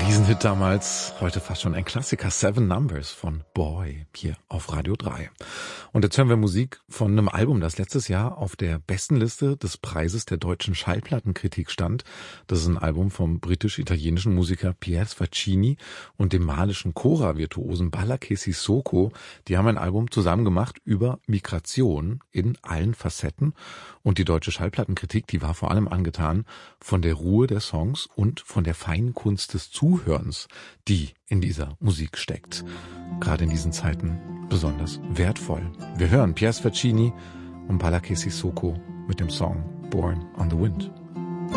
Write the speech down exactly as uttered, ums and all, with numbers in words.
Riesenhit damals, heute fast schon ein Klassiker, Seven Numbers von Boy, hier auf Radio drei. Und jetzt hören wir Musik von einem Album, das letztes Jahr auf der besten Liste des Preises der deutschen Schallplattenkritik stand. Das ist ein Album vom britisch-italienischen Musiker Pier Sfaccini und dem malischen Chora-Virtuosen Balaké Sissoko. Die haben ein Album zusammen gemacht über Migration in allen Facetten. Und die deutsche Schallplattenkritik, die war vor allem angetan von der Ruhe der Songs und von der feinen Kunst des Zuhörens, die in dieser Musik steckt. Gerade in diesen Zeiten besonders wertvoll. Wir hören Pier Sfaccini und Balaké Sissoko mit dem Song Born on the Wind.